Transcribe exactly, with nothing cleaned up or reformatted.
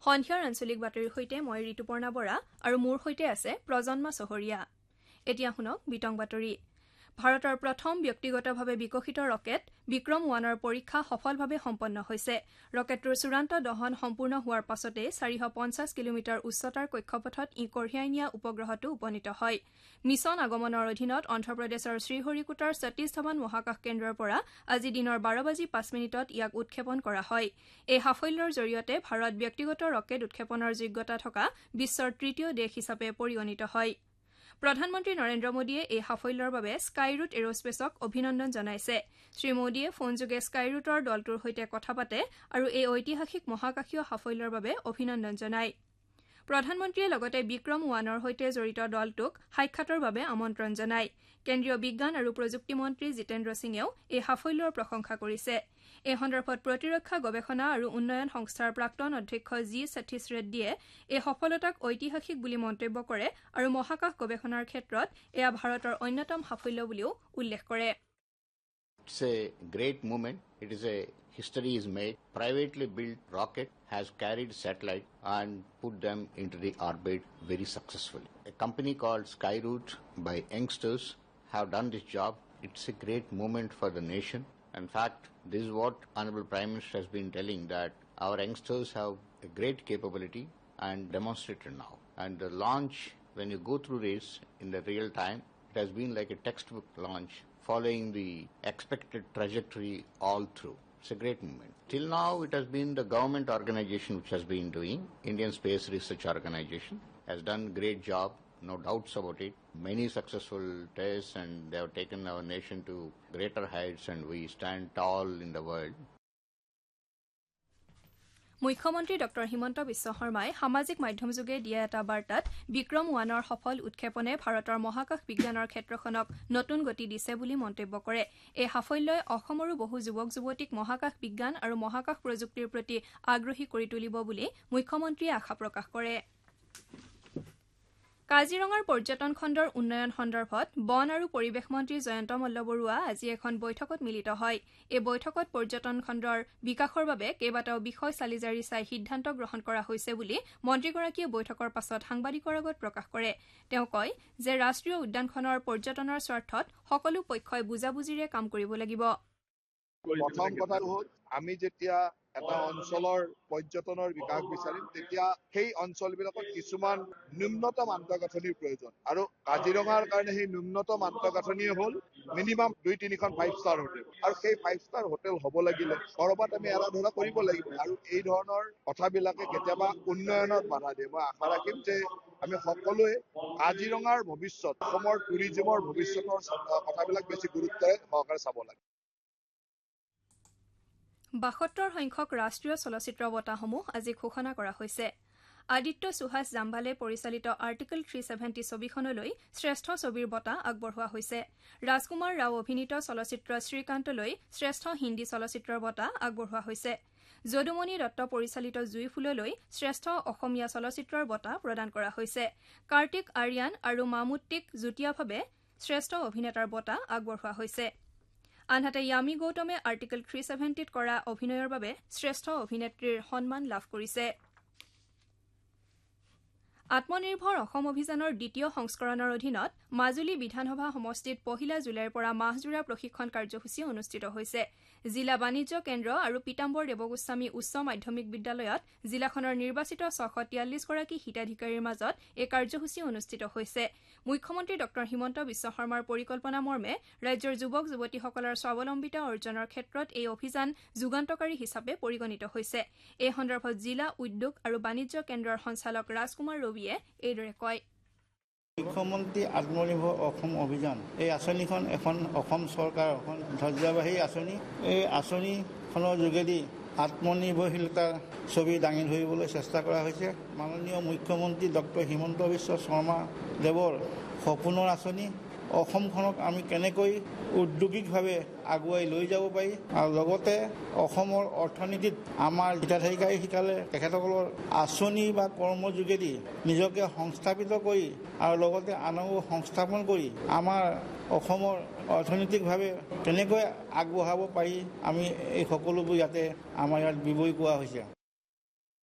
সন্ধিয়াৰ আঞ্চলিক বাতৰিৰ সৈতে মই ঋতুপৰ্ণা বৰা আৰু মোৰ সৈতে আছে প্ৰজন্মা চহৰীয়া। এতিয়া শুনক বিতং বাতৰি। ভাৰতৰ প্ৰথম ব্যক্তিগতভাৱে বিকশিত ৰকেট বিক্ৰম ওৱানৰ পৰীক্ষা সফলভাৱে সম্পন্ন হৈছে। ৰকেটটোৰ চূড়ান্ত দহন সম্পূৰ্ণ হোৱাৰ পাছতে চাৰিশ পঞ্চাছ কিলোমিটাৰ উচ্চতাৰ কক্ষপথত ই কঢ়িয়াই নিয়া উপগ্ৰহটো উপনীত হয়। মিছন আগমনৰ অধীনত অন্ধ্ৰপ্ৰদেশৰ শ্ৰীহৰিকোটাৰ সতীশ ধাৱান মহাকাশ কেন্দ্ৰৰ পৰা আজি দিনৰ বাৰ বাজি পাঁচ মিনিটত ইয়াক উৎক্ষেপণ কৰা হয়। এই সাফল্যৰ জৰিয়তে ভাৰত ব্যক্তিগত ৰকেট উৎক্ষেপণৰ যোগ্যতা থকা বিশ্বৰ তৃতীয় দেশ হিচাপে পৰিগণিত হয়। প্ৰধানমন্ত্ৰী নৰেন্দ্ৰ মোদীয়ে এই সাফল্যৰ বাবে স্কাইৰুট এৰোস্পেচক অভিনন্দন জনাইছে। শ্ৰীমোদীয়ে ফোনযোগে স্কাইৰুটৰ দলটোৰ সৈতে কথা পাতে আৰু এই ঐতিহাসিক মহাকাশীয় সাফল্যৰ বাবে অভিনন্দন জনায়। প্ৰধানমন্ত্ৰীয়ে লগতে বিক্ৰম ওৱানৰ সৈতে জড়িত দলটোক সাক্ষাতৰ বাবে আমন্ত্ৰণ জনায়। কেন্দ্ৰীয় বিজ্ঞান আৰু প্ৰযুক্তি মন্ত্ৰী জিতেন্দ্ৰ সিঙেও এই সাফল্যৰ প্ৰশংসা কৰিছে। এই সন্দৰ্ভত প্ৰতিৰক্ষা গৱেষণা আৰু উন্নয়ন সংস্থাৰ প্ৰাক্তন অধ্যক্ষ জি সতীশ ৰেড্ডীয়ে এই সফলতাক ঐতিহাসিক বুলি মন্তব্য কৰে আৰু মহাকাশ গৱেষণাৰ ক্ষেত্ৰত এয়া ভাৰতৰ অন্যতম সাফল্য বুলিও উল্লেখ কৰে। It's a great moment. It is a history is made. Privately built rocket has carried satellite and put them into the orbit very successfully. A company called Skyroot by youngsters have done this job. It's a great moment for the nation. In fact, this is what Honorable Prime Minister has been telling, that our youngsters have a great capability and demonstrated now. And the launch, when you go through this in the real time, it has been like a textbook launch following the expected trajectory all through. It's a great moment. Till now, it has been the government organization which has been doing. Indian Space Research Organization has done a great job, no doubts about it. Many successful tests, and they have taken our nation to greater heights, and we stand tall in the world. মুখ্যমন্ত্ৰী doctor Himanta Biswa শৰ্মাই সামাজিক মাধ্যমযোগে দিয়া এটা বাৰ্তাত বিক্ৰম ওৱানৰ সফল উৎক্ষেপণে ভাৰতৰ মহাকাশ বিজ্ঞানৰ ক্ষেত্ৰখনক নতুন গতি দিছে বুলি মন্তব্য কৰে। এই সাফল্যই অসমৰো বহু যুৱক যুৱতীক মহাকাশ বিজ্ঞান আৰু মহাকাশ প্ৰযুক্তিৰ প্ৰতি আগ্ৰহী কৰি তুলিব বুলি মুখ্যমন্ত্ৰীয়ে আশা প্ৰকাশ কৰে। কাজিৰঙাৰ পৰ্যটন খণ্ডৰ উন্নয়ন সন্দৰ্ভত বন আৰু পৰিৱেশ মন্ত্ৰী জয়ন্ত মল্লবৰুৱা আজি এখন বৈঠকত মিলিত হয়। এই বৈঠকত পৰ্যটন খণ্ডৰ বিকাশৰ বাবে কেইবাটাও বিষয় চালিজাৰি চাই সিদ্ধান্ত গ্ৰহণ কৰা হৈছে বুলি মন্ত্ৰীগৰাকীয়ে বৈঠকৰ পাছত সাংবাদিকৰ আগত প্ৰকাশ কৰে। তেওঁ কয় যে ৰাষ্ট্ৰীয় উদ্যানখনৰ পৰ্যটনৰ স্বাৰ্থত সকলো পক্ষই বুজাবুজিৰে কাম কৰিব লাগিব। প্ৰথম কথা হ'ল, আমি যেতিয়া এটা অঞ্চলৰ পৰ্যটনৰ বিকাশ বিচাৰিম, তেতিয়া সেই অঞ্চলবিলাকত কিছুমান ন্যূনতম আন্তঃগাঁথনিৰ প্ৰয়োজন, আৰু কাজিৰঙাৰ কাৰণে সেই ন্যূনতম আন্তঃগাঁথনিয়ে হ'ল মিনিমাম দুই তিনিখন ফাইভ ষ্টাৰ হোটেল। আৰু সেই ফাইভ ষ্টাৰ হোটেল হ'ব লাগিলে ক'ৰবাত আমি এৰা ধৰা কৰিব লাগিব, আৰু এই ধৰণৰ কথাবিলাকে কেতিয়াবা উন্নয়নত বাধা দিয়ে। মই আশা ৰাখিম যে আমি সকলোৱে কাজিৰঙাৰ ভৱিষ্যত, অসমৰ টুৰিজিমৰ ভৱিষ্যতৰ কথাবিলাক বেছি গুৰুত্বৰে সহকাৰে চাব লাগে। বাসত্তৰ সংখ্যক ৰাষ্ট্ৰীয় চলচ্চিত্ৰ বঁটাসমূহ আজি ঘোষণা কৰা হৈছে। আদিত্য সুহাস জাম্বালে পৰিচালিত আৰ্টিকল থ্ৰী ছেভেণ্টি ছবিখনলৈ শ্ৰেষ্ঠ ছবিৰ বঁটা আগবঢ়োৱা হৈছে। ৰাজকুমাৰ ৰাও অভিনীত চলচ্চিত্ৰ শ্ৰীকান্তলৈ শ্ৰেষ্ঠ হিন্দী চলচ্চিত্ৰৰ বঁটা আগবঢ়োৱা হৈছে। যদুমণি দত্ত পৰিচালিত জুই ফুললৈ শ্ৰেষ্ঠ অসমীয়া চলচ্চিত্ৰৰ বঁটা প্ৰদান কৰা হৈছে। কাৰ্তিক আৰিয়ান আৰু মামুট্টিক যুটীয়াভাৱে শ্ৰেষ্ঠ অভিনেতাৰ বঁটা আগবঢ়োৱা হৈছে। আনহাতে য়ামি গৌতমে আৰ্টিকল থ্ৰী ছেভেণ্টিত কৰা অভিনয়ৰ বাবে শ্ৰেষ্ঠ অভিনেত্ৰীৰ সন্মান লাভ কৰিছে। আত্মনিৰ্ভৰ অসম অভিযানৰ দ্বিতীয় সংস্কৰণৰ অধীনত মাজুলী বিধানসভা সমষ্টিত পহিলা জুলাইৰ পৰা মাহজোৰা প্ৰশিক্ষণ কাৰ্যসূচী অনুষ্ঠিত হৈছে। জিলা বাণিজ্য কেন্দ্ৰ আৰু পীতাম্বৰ দেৱগোস্বামী উচ্চ মাধ্যমিক বিদ্যালয়ত জিলাখনৰ নিৰ্বাচিত ছশ তিয়াল্লিছগৰাকী হিতাধিকাৰীৰ মাজত এই কাৰ্যসূচী অনুষ্ঠিত হৈছে। মুখ্যমন্ত্ৰী ডক্টৰ হিমন্ত বিশ্ব শৰ্মাৰ পৰিকল্পনা মৰ্মে ৰাজ্যৰ যুৱক যুৱতীসকলৰ স্বাৱলম্বিতা অৰ্জনৰ ক্ষেত্ৰত এই অভিযান যুগান্তকাৰী হিচাপে পৰিগণিত হৈছে। এই সন্দৰ্ভত জিলা উদ্যোগ আৰু বাণিজ্য কেন্দ্ৰৰ সঞ্চালক ৰাজকুমাৰ ৰবিয়ে এইদৰে কয়। মুখ্যমন্ত্ৰী আত্মনিৰ্ভৰ অসম অভিযান, এই আঁচনিখন এখন অসম চৰকাৰৰ এখন ধ্বজাবাহী আঁচনি। এই আঁচনিখনৰ যোগেদি আত্মনিৰ্ভৰশীলতাৰ ছবি দাঙি ধৰিবলৈ চেষ্টা কৰা হৈছে। মাননীয় মুখ্যমন্ত্ৰী ডক্টৰ হিমন্ত বিশ্ব শৰ্মা দেৱৰ সপোনৰ আঁচনি। অসমখনক আমি কেনেকৈ উদ্যোগিকভাৱে আগুৱাই লৈ যাব পাৰি, আৰু লগতে অসমৰ অৰ্থনীতিত আমাৰ হিতাধিকাৰী শিকালে তেখেতসকলৰ আঁচনি বা কৰ্মৰ যোগেদি নিজকে সংস্থাপিত কৰি আৰু লগতে আনকো সংস্থাপন কৰি আমাৰ অসমৰ অৰ্থনৈতিকভাৱে কেনেকৈ আগবঢ়াব পাৰি, আমি এই সকলোবোৰ ইয়াতে আমাৰ ইয়াত বিৱৰি কোৱা হৈছে।